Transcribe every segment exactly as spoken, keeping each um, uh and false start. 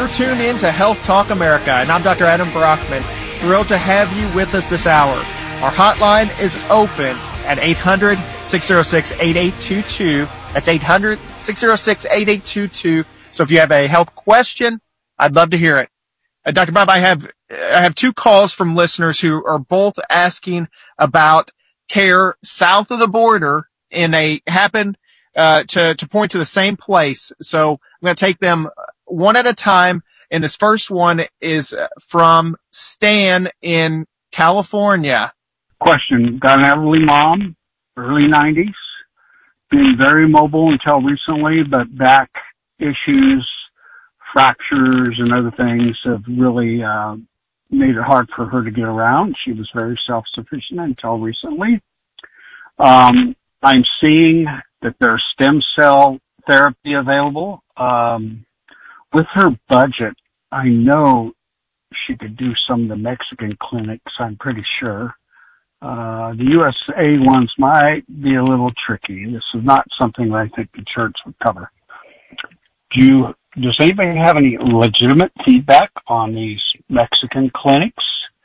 You're tuned in to Health Talk America, and I'm Doctor Adam Brockman. Thrilled to have you with us this hour. Our hotline is open at eight hundred, six oh six, eight eight two two. That's eight hundred, six oh six, eight eight two two. So if you have a health question, I'd love to hear it. Uh, Doctor Bob, I have I have two calls from listeners who are both asking about care south of the border, and they happen uh, to to point to the same place. So I'm going to take them one at a time. And this first one is from Stan in California. Question. Got an elderly mom, early nineties, been very mobile until recently, but back issues, fractures, and other things have really uh, made it hard for her to get around. She was very self-sufficient until recently. Um, I'm seeing that there's stem cell therapy available. Um, with her budget, I know she could do some of the Mexican clinics, I'm pretty sure. Uh, the U S A ones might be a little tricky. This is not something that I think the church would cover. Do you, does anybody have any legitimate feedback on these Mexican clinics?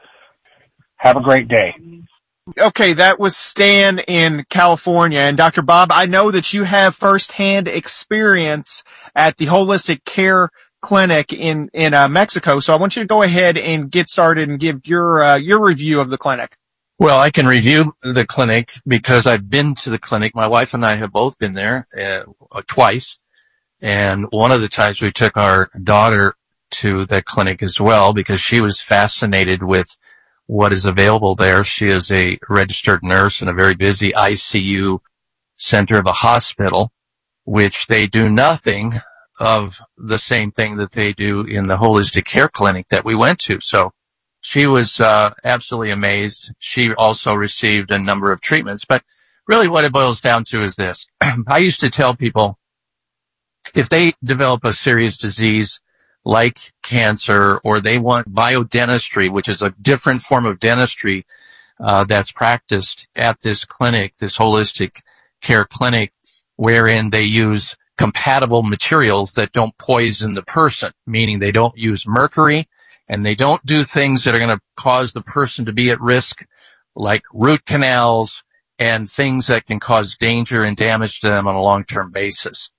Have a great day. Okay, that was Stan in California. And Doctor Bob, I know that you have firsthand experience at the Holistic Care Clinic in, in uh, Mexico. So I want you to go ahead and get started and give your, uh, your review of the clinic. Well, I can review the clinic because I've been to the clinic. My wife and I have both been there uh, twice. And one of the times we took our daughter to the clinic as well because she was fascinated with what is available there. She is a registered nurse in a very busy I C U center of a hospital, which they do nothing of the same thing that they do in the Holistic Care Clinic that we went to. So she was uh, absolutely amazed. She also received a number of treatments. But really what it boils down to is this. I used to tell people if they develop a serious disease like cancer, or they want biodentistry, which is a different form of dentistry uh, that's practiced at this clinic, this Holistic Care Clinic, wherein they use compatible materials that don't poison the person, meaning they don't use mercury, and they don't do things that are going to cause the person to be at risk, like root canals and things that can cause danger and damage to them on a long-term basis.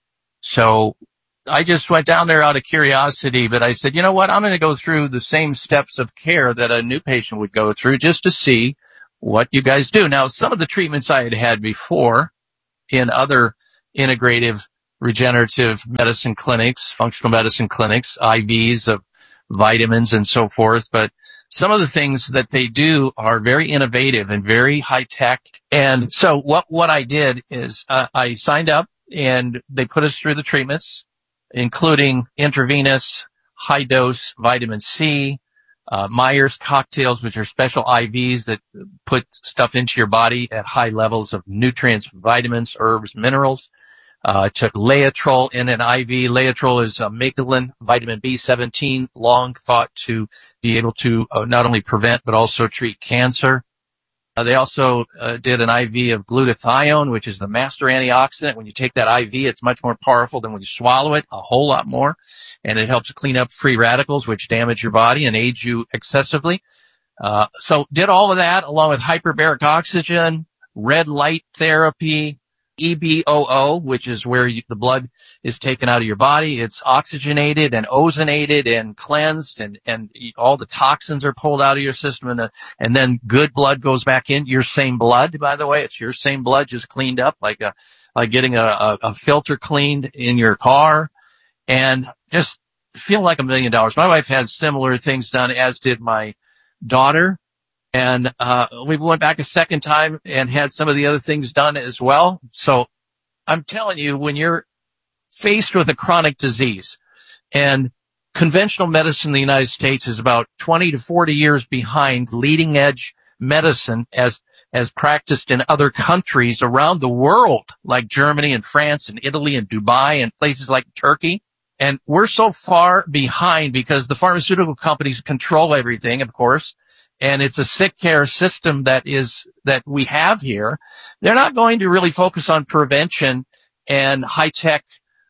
So I just went down there out of curiosity, but I said, you know what, I'm going to go through the same steps of care that a new patient would go through just to see what you guys do. Now, some of the treatments I had had before in other integrative regenerative medicine clinics, functional medicine clinics, I Vs of vitamins and so forth, but some of the things that they do are very innovative and very high tech. And so what, what I did is uh, I signed up and they put us through the treatments, including intravenous high dose vitamin C, uh, Myers cocktails, which are special I Vs that put stuff into your body at high levels of nutrients, vitamins, herbs, minerals. Uh, I took Laetrile in an I V. Laetrile is amygdalin, vitamin B seventeen, long thought to be able to uh, not only prevent but also treat cancer. Uh, they also uh, did an I V of glutathione, which is the master antioxidant. When you take that I V, it's much more powerful than when you swallow it, a whole lot more. And it helps clean up free radicals, which damage your body and age you excessively. Uh, so did all of that along with hyperbaric oxygen, red light therapy, E B O O, which is where you, the blood is taken out of your body. It's oxygenated and ozonated and cleansed, and, and all the toxins are pulled out of your system, and the, and then good blood goes back in. Your same blood, by the way. It's your same blood, just cleaned up, like a, like getting a, a, a filter cleaned in your car, and just feel like a million dollars. My wife had similar things done, as did my daughter. And, uh, we went back a second time and had some of the other things done as well. So I'm telling you, when you're faced with a chronic disease, and conventional medicine in the United States is about twenty to forty years behind leading edge medicine as, as practiced in other countries around the world, like Germany and France and Italy and Dubai and places like Turkey. And we're so far behind because the pharmaceutical companies control everything, of course. And it's a sick care system that is, that we have here. They're not going to really focus on prevention and high tech,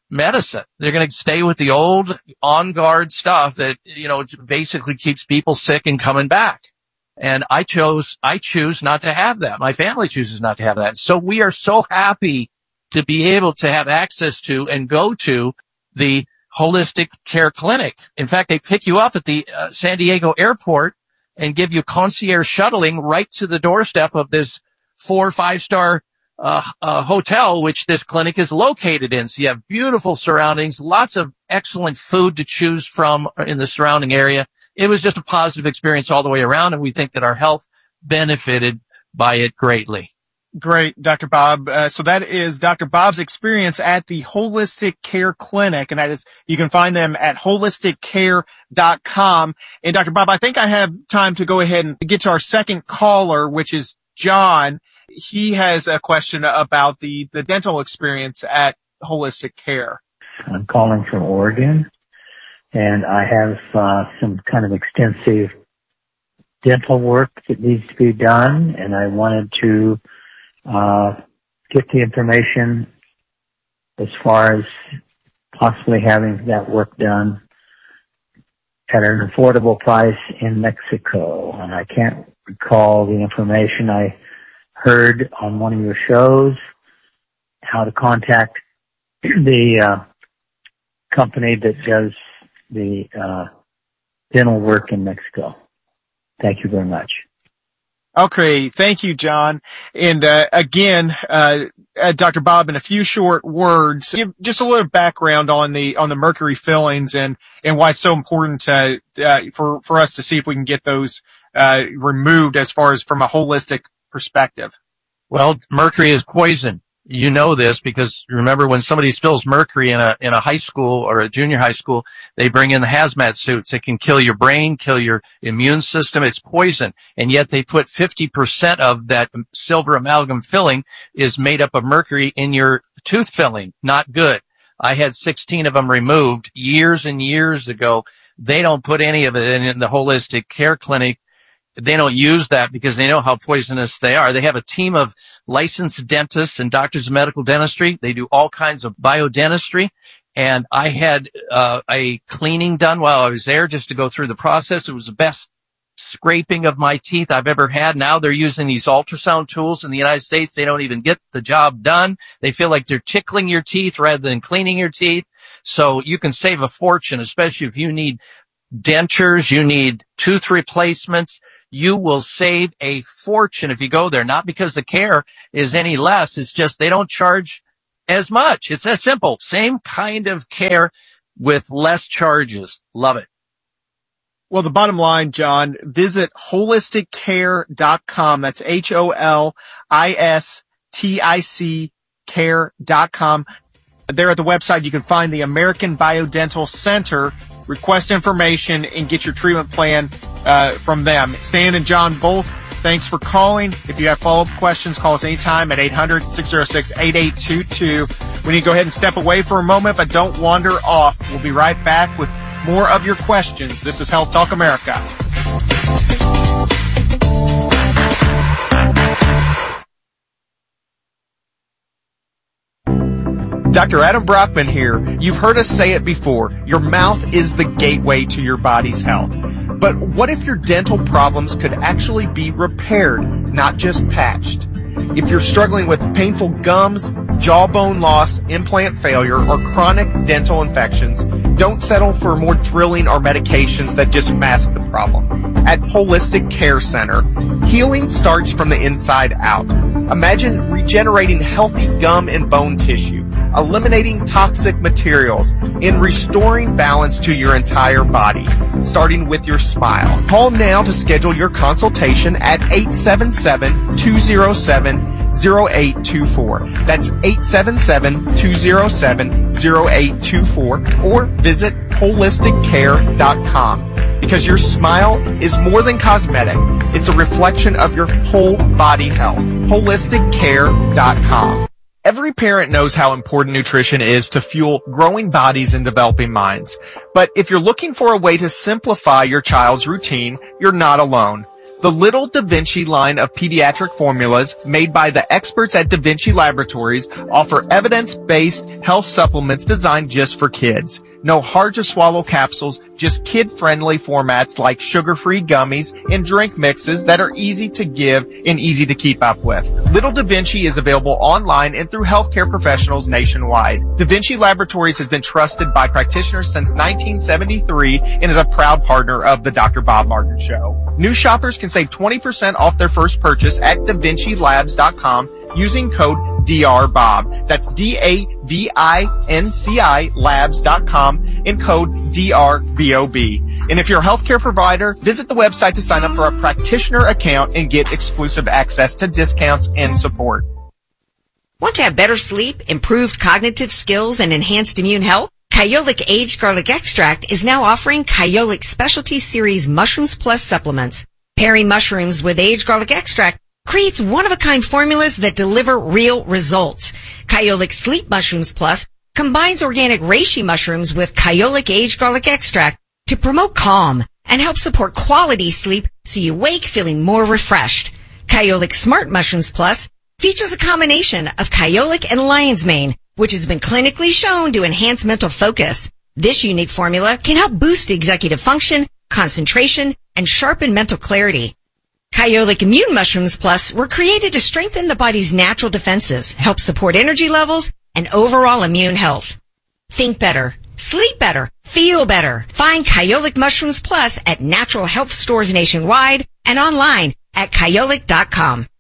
medicine. They're going to stay with the old on guard stuff that, you know, basically keeps people sick and coming back. And I chose, I choose not to have that. My family chooses not to have that. So we are so happy to be able to have access to and go to the Holistic Care Clinic. In fact, they pick you up at the uh, San Diego airport and give you concierge shuttling right to the doorstep of this four or five star uh, uh hotel, which this clinic is located in. So you have beautiful surroundings, lots of excellent food to choose from in the surrounding area. It was just a positive experience all the way around, and we think that our health benefited by it greatly. Great, Doctor Bob. Uh, so that is Doctor Bob's experience at the Holistic Care Clinic, and that is, you can find them at holistic care dot com. And Doctor Bob, I think I have time to go ahead and get to our second caller, which is John. He has a question about the, the dental experience at Holistic Care. I'm calling from Oregon, and I have uh, some kind of extensive dental work that needs to be done, and I wanted to uh get the information as far as possibly having that work done at an affordable price in Mexico. And I can't recall the information I heard on one of your shows, how to contact the uh, company that does the uh, dental work in Mexico. Thank you very much. Okay, thank you, John. And uh, again, uh, uh, Doctor Bob, in a few short words, give just a little background on the on the mercury fillings and and why it's so important to, uh, for for us to see if we can get those uh, removed as far as from a holistic perspective. Well, mercury is poison. You know this because remember when somebody spills mercury in a in a high school or a junior high school, they bring in the hazmat suits. It can kill your brain, kill your immune system. It's poison. And yet they put fifty percent of that silver amalgam filling is made up of mercury in your tooth filling. Not good. I had sixteen of them removed years and years ago. They don't put any of it in, in the Holistic Care Clinic. They don't use that because they know how poisonous they are. They have a team of licensed dentists and doctors of medical dentistry. They do all kinds of biodentistry. And I had uh, a cleaning done while I was there just to go through the process. It was the best scraping of my teeth I've ever had. Now they're using these ultrasound tools in the United States. They don't even get the job done. They feel like they're tickling your teeth rather than cleaning your teeth. So you can save a fortune, especially if you need dentures, you need tooth replacements. You will save a fortune if you go there, not because the care is any less. It's just they don't charge as much. It's that simple. Same kind of care with less charges. Love it. Well, the bottom line, John, visit holistic care dot com. That's H O L I S T I C care dot com. There at the website, you can find the American Biodental Center, request information, and get your treatment plan uh, from them. Stan and John, both, thanks for calling. If you have follow-up questions, call us anytime at eight hundred, six oh six, eight eight two two. We need to go ahead and step away for a moment, but don't wander off. We'll be right back with more of your questions. This is Health Talk America. Doctor Adam Brockman here. You've heard us say it before. Your mouth is the gateway to your body's health. But what if your dental problems could actually be repaired, not just patched? If you're struggling with painful gums, jawbone loss, implant failure, or chronic dental infections, don't settle for more drilling or medications that just mask the problem. At Holistic Care Center, healing starts from the inside out. Imagine regenerating healthy gum and bone tissue, eliminating toxic materials, and restoring balance to your entire body, starting with your smile. Call now to schedule your consultation at eight seven seven, two oh seven, oh eight two four. That's eight seven seven, two oh seven, oh eight two four, or visit holistic care dot com. Because your smile is more than cosmetic. It's a reflection of your whole body health. holistic care dot com. Every parent knows how important nutrition is to fuel growing bodies and developing minds. But if you're looking for a way to simplify your child's routine, you're not alone. The Little Da Vinci line of pediatric formulas made by the experts at Da Vinci Laboratories offer evidence-based health supplements designed just for kids. No hard-to-swallow capsules, just kid-friendly formats like sugar-free gummies and drink mixes that are easy to give and easy to keep up with. Little Da Vinci is available online and through healthcare professionals nationwide. Da Vinci Laboratories has been trusted by practitioners since nineteen seventy-three and is a proud partner of the Doctor Bob Martin Show. New shoppers can save twenty percent off their first purchase at da vinci labs dot com using code D R Bob. That's D A V I N C I labs dot com and code D R B O B. And if you're a healthcare provider, visit the website to sign up for a practitioner account and get exclusive access to discounts and support. Want to have better sleep, improved cognitive skills, and enhanced immune health? Kyolic Aged Garlic Extract is now offering Kyolic Specialty Series Mushrooms Plus supplements. Pairing mushrooms with Aged Garlic Extract creates one-of-a-kind formulas that deliver real results. Kyolic Sleep Mushrooms Plus combines organic reishi mushrooms with Kyolic Aged Garlic Extract to promote calm and help support quality sleep so you wake feeling more refreshed. Kyolic Smart Mushrooms Plus features a combination of Kyolic and lion's mane, which has been clinically shown to enhance mental focus. This unique formula can help boost executive function, concentration, and sharpen mental clarity. Kyolic Immune Mushrooms Plus were created to strengthen the body's natural defenses, help support energy levels, and overall immune health. Think better, sleep better, feel better. Find Kyolic Mushrooms Plus at natural health stores nationwide and online at kyolic dot com.